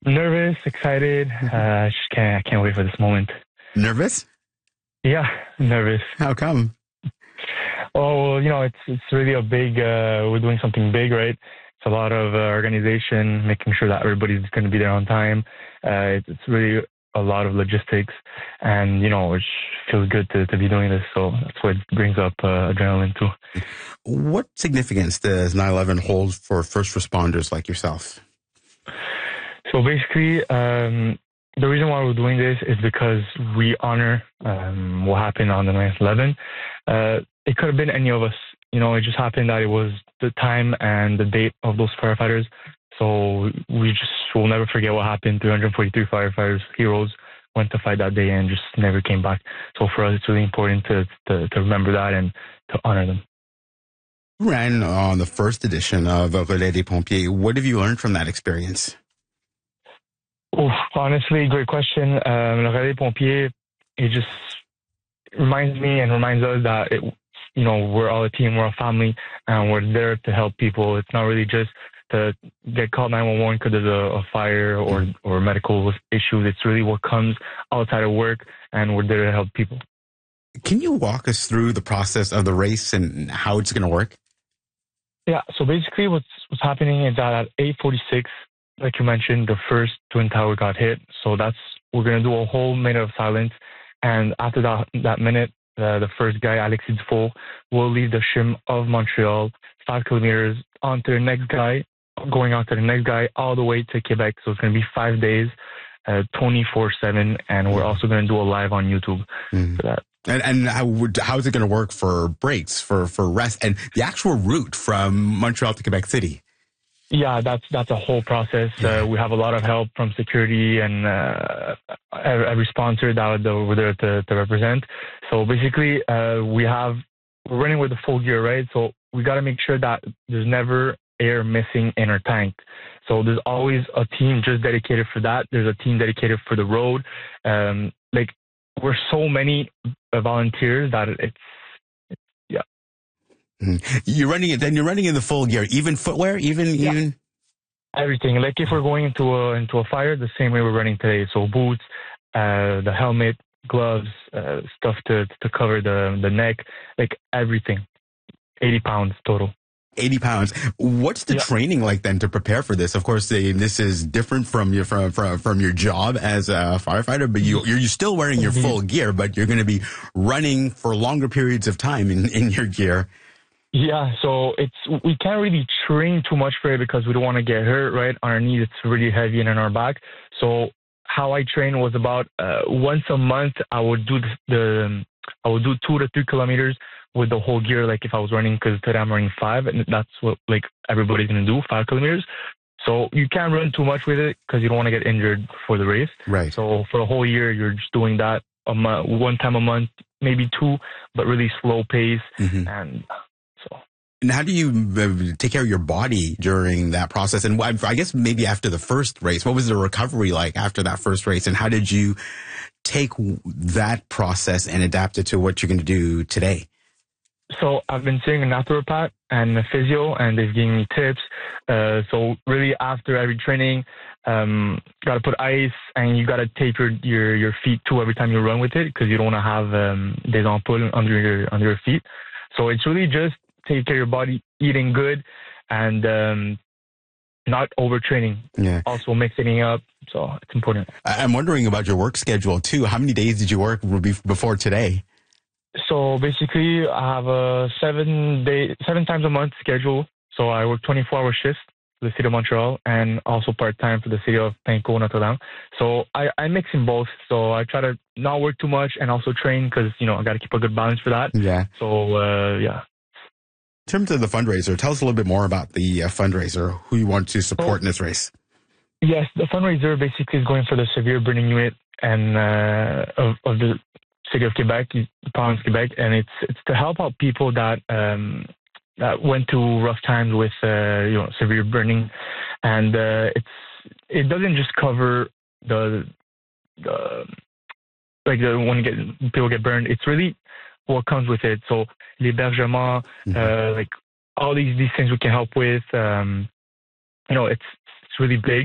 Nervous, excited. I can't wait for this moment. Nervous? Yeah, nervous. How come? Oh, well, it's really a big. We're doing something big, right? It's a lot of organization, making sure that everybody's going to be there on time. It's really a lot of logistics, and it feels good to be doing this. So that's what brings up adrenaline too. What significance does 9/11 hold for first responders like yourself? So basically, the reason why we're doing this is because we honor what happened on the 9/11. It could have been any of us. It just happened that it was the time and the date of those firefighters. So we'll never forget what happened. 343 firefighters, heroes, went to fight that day and just never came back. So for us, it's really important to remember that and to honor them. You ran on the first edition of Relais des Pompiers. What have you learned from that experience? Honestly, great question. Le Relais des Pompiers, it just reminds me and reminds us that we're all a team, we're a family, and we're there to help people. It's not really just to get called 911 because there's a fire or medical issues. It's really what comes outside of work, and we're there to help people. Can you walk us through the process of the race and how it's going to work? Yeah, so basically what's happening is that at 8:46, like you mentioned, the first twin tower got hit. So we're going to do a whole minute of silence. And after that minute, the first guy, Alexis Dufault, will leave the shim of Montreal 5 kilometers onto the next guy, going on to the next guy all the way to Quebec. So it's going to be 5 days, 24/7. And we're also going to do a live on YouTube for that. And how is it going to work for breaks, for rest, and the actual route from Montreal to Quebec City? Yeah, that's a whole process. We have a lot of help from security and every sponsor that we're there to represent. So basically, we're running with the full gear, right? So we got to make sure that there's never air missing in our tank. So there's always a team just dedicated for that. There's a team dedicated for the road. We're so many volunteers that yeah. You're running in the full gear, even footwear, even everything. Like if we're going into a fire, the same way we're running today. So boots, the helmet, gloves, stuff to cover the neck, like everything. 80 pounds total. 80 pounds. What's the training like then to prepare for this? Of course, this is different from your job as a firefighter, but you're still wearing your full gear, but you're going to be running for longer periods of time in your gear. Yeah, so we can't really train too much for it because we don't want to get hurt, right? On our knees, it's really heavy, and on our back. So how I train was about once a month. I would do 2 to 3 kilometers with the whole gear, like if I was running, because today I'm running 5, and that's what like everybody's going to do, 5 kilometers. So you can't run too much with it because you don't want to get injured for the race. Right. So for the whole year, you're just doing that one time a month, maybe 2, but really slow pace. And how do you take care of your body during that process? And I guess maybe after the first race, what was the recovery like after that first race? And how did you take that process and adapt it to what you're going to do today? So I've been seeing a naturopath and a physio, and they've given me tips. So really after every training, got to put ice, and you got to tape your feet too every time you run with it, because you don't want to have des ampoules under your feet. So it's really just take care of your body, eating good, and not overtraining. Yeah. Also mixing up. So it's important. I'm wondering about your work schedule too. How many days did you work before today? So basically, I have a 7 times a month schedule. So I work 24-hour shifts for the city of Montreal and also part-time for the city of Pinco, Notre Dame. So I mix in both. So I try to not work too much and also train because, I got to keep a good balance for that. Yeah. So, yeah. In terms of the fundraiser, tell us a little bit more about the fundraiser, who you want to support in this race. Yes, the fundraiser basically is going for the severe burning unit and of the city of Quebec, the province of Quebec, and it's to help out people that went through rough times with severe burning, and it doesn't just cover the when people get burned. It's really what comes with it. So l'hébergement, like all these things we can help with. It's really big.